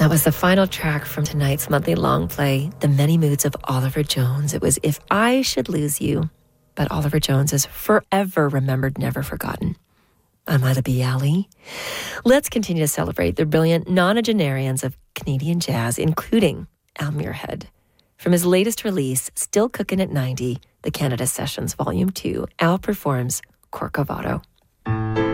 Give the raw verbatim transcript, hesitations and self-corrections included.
That was the final track from tonight's monthly long play, The Many Moods of Oliver Jones. It was If I Should Lose You, but Oliver Jones is forever remembered, never forgotten. I'm Ila B. Ali. Let's continue to celebrate the brilliant nonagenarians of Canadian jazz, including Al Muirhead. From his latest release, Still Cookin' at ninety, The Canada Sessions Volume two, Al performs Corcovado.